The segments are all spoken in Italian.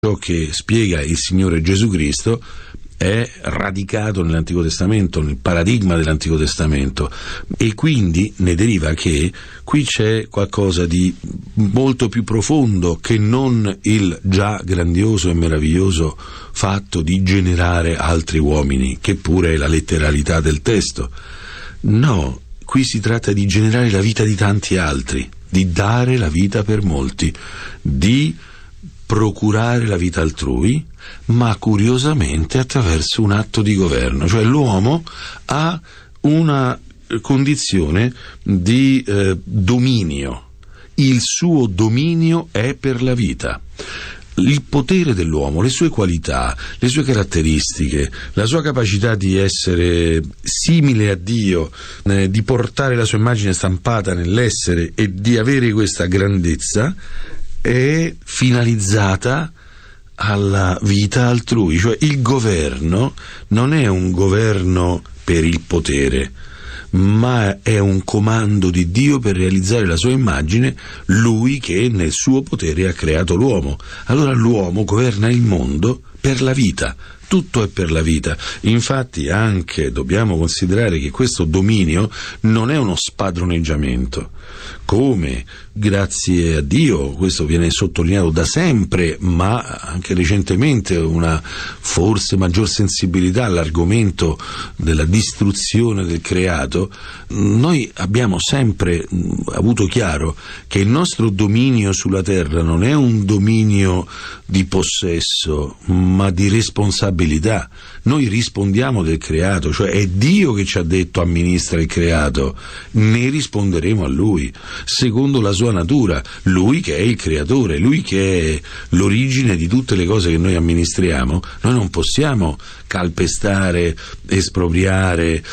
ciò che spiega il Signore Gesù Cristo è radicato nell'Antico Testamento, nel paradigma dell'Antico Testamento, e quindi ne deriva che qui c'è qualcosa di molto più profondo che non il già grandioso e meraviglioso fatto di generare altri uomini, che pure è la letteralità del testo. No, qui si tratta di generare la vita di tanti altri, di dare la vita per molti, di procurare la vita altrui, ma curiosamente attraverso un atto di governo. Cioè l'uomo ha una condizione di dominio. Il suo dominio è per la vita. Il potere dell'uomo, le sue qualità, le sue caratteristiche, la sua capacità di essere simile a Dio, di portare la sua immagine stampata nell'essere e di avere questa grandezza, è finalizzata alla vita altrui. Cioè il governo non è un governo per il potere, ma è un comando di Dio per realizzare la sua immagine, lui che nel suo potere ha creato l'uomo. Allora l'uomo governa il mondo per la vita. Tutto è per la vita. Infatti anche dobbiamo considerare che questo dominio non è uno spadroneggiamento, come grazie a Dio questo viene sottolineato da sempre, ma anche recentemente una forse maggior sensibilità all'argomento della distruzione del creato. Noi abbiamo sempre avuto chiaro che il nostro dominio sulla terra non è un dominio di possesso, ma di responsabilità. Noi rispondiamo del creato, cioè è Dio che ci ha detto amministra il creato, ne risponderemo a Lui, secondo la sua natura, Lui che è il creatore, Lui che è l'origine di tutte le cose che noi amministriamo. Noi non possiamo calpestare, espropriare,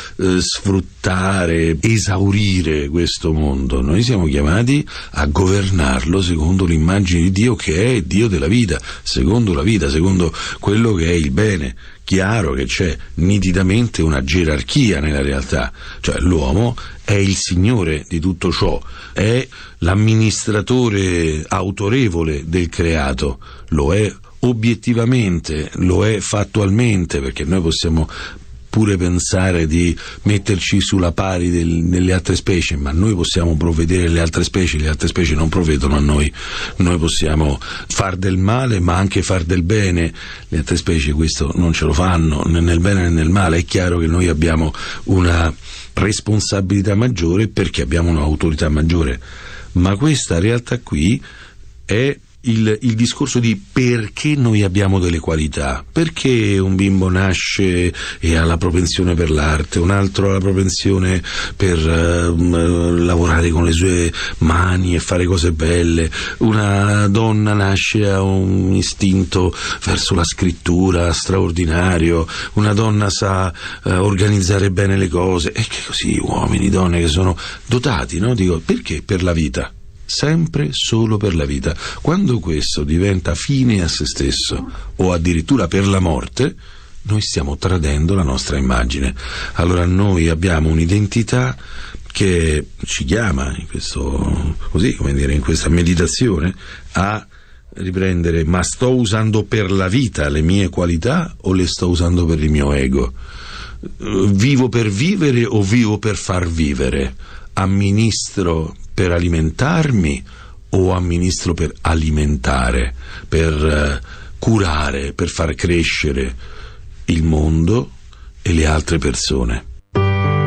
sfruttare, esaurire questo mondo. Noi siamo chiamati a governarlo secondo l'immagine di Dio, che è Dio della vita, secondo la vita, secondo quello che è il bene. Chiaro che c'è nitidamente una gerarchia nella realtà, cioè l'uomo è il signore di tutto ciò, è l'amministratore autorevole del creato, lo è obiettivamente, lo è fattualmente, perché noi possiamo pure pensare di metterci sulla pari delle altre specie, ma noi possiamo provvedere alle altre specie non provvedono a noi. Noi possiamo far del male ma anche far del bene, le altre specie questo non ce lo fanno, né nel bene né nel male. È chiaro che noi abbiamo una responsabilità maggiore perché abbiamo un'autorità maggiore, ma questa realtà qui è il discorso di perché noi abbiamo delle qualità. Perché un bimbo nasce e ha la propensione per l'arte, un altro ha la propensione per lavorare con le sue mani e fare cose belle, una donna nasce a un istinto verso la scrittura straordinario, una donna sa organizzare bene le cose, e che così uomini, donne che sono dotati, no? Dico, perché? Per la vita. Sempre solo per la vita. Quando questo diventa fine a se stesso o addirittura per la morte, noi stiamo tradendo la nostra immagine. Allora noi abbiamo un'identità che ci chiama in questo, così come dire, in questa meditazione a riprendere: ma sto usando per la vita le mie qualità o le sto usando per il mio ego? Vivo per vivere o vivo per far vivere? Amministro per alimentarmi o amministro per alimentare, per curare, per far crescere il mondo e le altre persone?